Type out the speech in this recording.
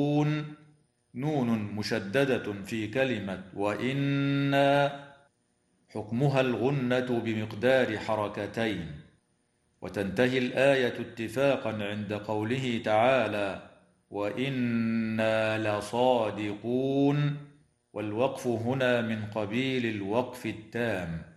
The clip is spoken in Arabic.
نون مشددة في كلمة وإنا، حكمها الغنة بمقدار حركتين. وتنتهي الآية اتفاقا عند قوله تعالى وإنا لصادقون، والوقف هنا من قبيل الوقف التام.